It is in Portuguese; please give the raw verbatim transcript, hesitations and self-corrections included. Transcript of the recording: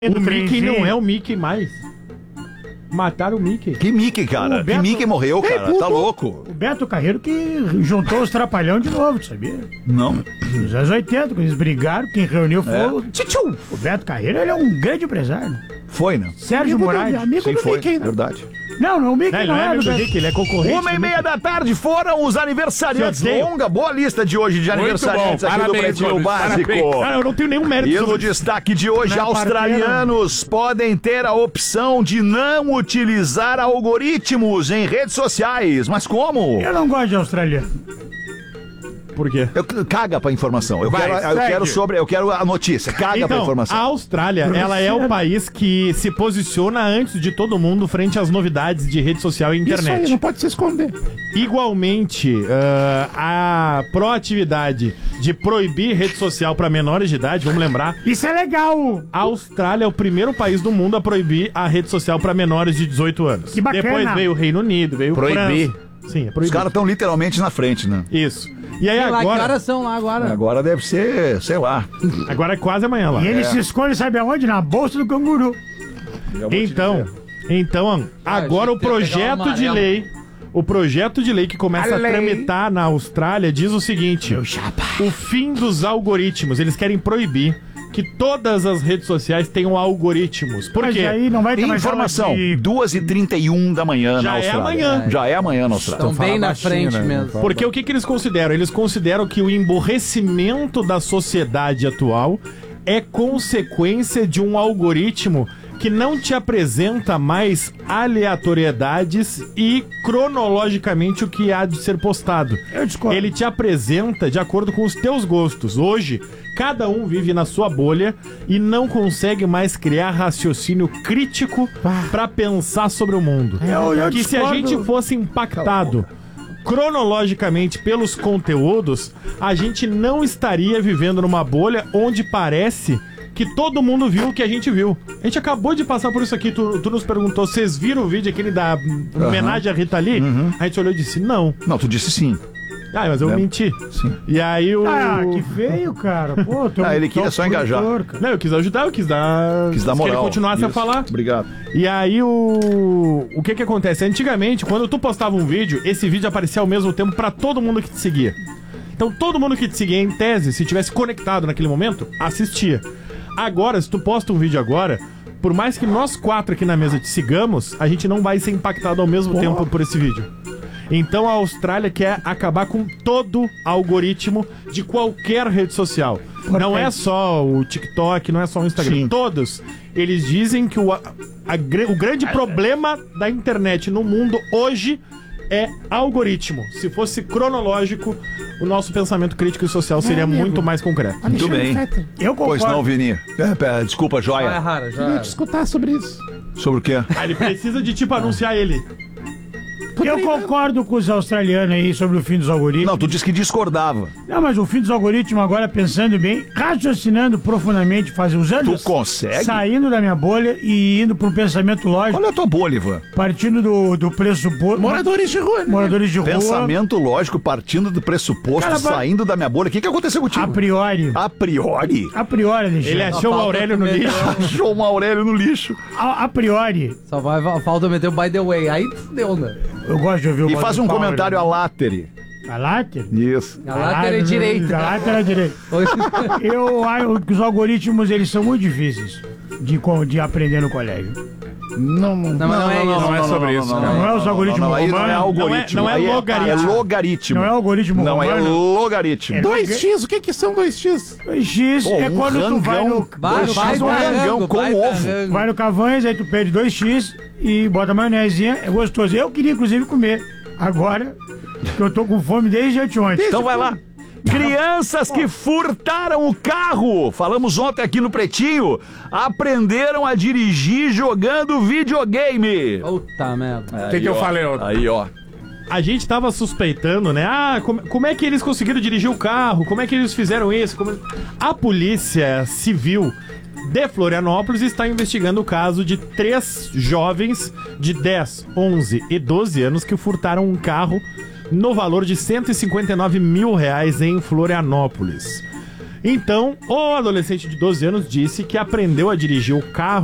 O Mickey não é o Mickey mais. Mataram o Mickey. Que Mickey, cara? Beto... Que Mickey morreu, cara? Ei, tá louco. O Beto Carreiro que juntou os Trapalhões de novo, sabia? Não. Nos anos oitenta, quando eles brigaram, quem reuniu foi é. o Tchutchu. O Beto Carreiro, ele é um grande empresário. Foi, né? Sérgio amigo Moraes. Do, amigo Sim, do foi, Mickey, né? Verdade. Não, não, o Mickey não, não, não é, é do Mickey, ele é concorrente. Uma e meia da tarde foram os aniversariantes. Longa, boa lista de hoje de aniversariantes aqui do Pretinho Básico. Cara, eu não tenho nenhum mérito. E no destaque de hoje, não, australianos podem ter a opção de não utilizar algoritmos em redes sociais. Mas como? Eu não gosto de australiano. Por quê? Eu, caga pra informação. Eu, Vai, quero, eu quero sobre, eu quero a notícia. Caga então, pra informação. A Austrália, ela é o país que se posiciona antes de todo mundo frente às novidades de rede social e internet. Isso aí, não pode se esconder. Igualmente, uh, a proatividade de proibir rede social para menores de idade, vamos lembrar. Isso é legal. A Austrália é o primeiro país do mundo a proibir a rede social para menores de dezoito anos. Que bacana. Depois veio o Reino Unido, veio proibir. França. Sim, é proibido. Os caras estão literalmente na frente, né? Isso. E aí sei agora... Lá, que horas são lá agora? Agora deve ser, sei lá. Agora é quase amanhã lá. E ele é. se esconde, sabe aonde? Na bolsa do canguru. Então, então, ah, agora o projeto de lei... O projeto de lei que começa a, a tramitar na Austrália diz o seguinte: o fim dos algoritmos. Eles querem proibir que todas as redes sociais tenham algoritmos. Por Mas quê? Aí não vai ter informação. De... duas e trinta e um da manhã Já na Austrália. É amanhã. Já é amanhã na Austrália. Estão bem na frente né? mesmo. Porque o que, que eles consideram? Eles consideram que o emborrecimento da sociedade atual é consequência de um algoritmo que não te apresenta mais aleatoriedades e cronologicamente o que há de ser postado. Eu discordo. Ele te apresenta de acordo com os teus gostos. Hoje, cada um vive na sua bolha e não consegue mais criar raciocínio crítico para pensar sobre o mundo. Eu, eu que discordo. Se a gente fosse impactado cronologicamente pelos conteúdos, a gente não estaria vivendo numa bolha onde parece que todo mundo viu o que a gente viu. A gente acabou de passar por isso aqui. Tu, tu nos perguntou, vocês viram o vídeo aquele da uhum. homenagem a Rita Lee? Uhum. A gente olhou e disse, não. Não, tu disse sim. Ah, mas eu é. menti. Sim. E aí o... Ah, que feio, cara. Pô, tô, ah, ele queria só engajar. Não, eu quis ajudar, eu quis dar... Quis dar moral. Que ele continuasse isso. a falar. Obrigado. E aí o... O que que acontece? Antigamente, quando tu postava um vídeo, esse vídeo aparecia ao mesmo tempo pra todo mundo que te seguia. Então todo mundo que te seguia, em tese, se tivesse conectado naquele momento, assistia. Agora, se tu posta um vídeo agora, por mais que nós quatro aqui na mesa te sigamos, a gente não vai ser impactado ao mesmo Pô. tempo por esse vídeo. Então a Austrália quer acabar com todo algoritmo de qualquer rede social. Por não é só o TikTok, não é só o Instagram. Sim. Todos. Eles dizem que o, a, a, o grande problema da internet no mundo hoje é algoritmo. Se fosse cronológico, o nosso pensamento crítico e social seria é, muito mais concreto. Muito bem. Eu concordo. Pois não, Vini. É, desculpa, Joia. Já é rara, já Queria te escutar sobre isso. Sobre o quê? Ah, ele precisa de, tipo, anunciar ele. Eu concordo com os australianos aí sobre o fim dos algoritmos. Não, tu disse que discordava. Não, mas o fim dos algoritmos agora, pensando bem, raciocinando profundamente, faz uns anos. Tu consegue? Saindo da minha bolha e indo para um pensamento lógico. Olha a tua bolha, Ivan. Partindo do, do pressuposto... Moradores de rua, né? Moradores de rua. Pensamento lógico, partindo do pressuposto, Cara, saindo da minha bolha. O que, que aconteceu contigo? A priori. A priori? A priori, Alexandre. Ele achou o Aurélio no lixo. Achou o Aurélio no lixo. A, a priori. Só vai, falta meter o by the way. Aí deu, né? Eu gosto de ouvir o E faz um Paulo, comentário né? a látere. A látere? Isso. A látere é direita. A látere é direita. Eu acho que os algoritmos, eles são muito difíceis de, de aprender no colégio. Não, não, não, não, é, não, não é sobre isso. Não, não é os algoritmos romanos. Não é algoritmo. Não é, não é logaritmo. É logaritmo. Não é algoritmo Não romano. é logaritmo. dois x, o que que são dois x? dois x é um quando tu vai no... Vai, vai, um rangão com ovo. Vai no Cavanhas, aí tu pede dois x e bota maionezinha, é gostoso. Eu queria, inclusive, comer. Agora, que eu tô com fome desde anteontem. Então vai lá. Crianças que furtaram o carro, falamos ontem aqui no Pretinho, aprenderam a dirigir jogando videogame. Puta merda. O que, que eu falei ontem? Aí, ó. A gente tava suspeitando, né? Ah, como, como é que eles conseguiram dirigir o carro? Como é que eles fizeram isso? Como... A Polícia Civil de Florianópolis está investigando o caso de três jovens de dez, onze e doze anos que furtaram um carro no valor de cento e cinquenta e nove mil reais em Florianópolis. Então, o adolescente de doze anos disse que aprendeu a dirigir o carro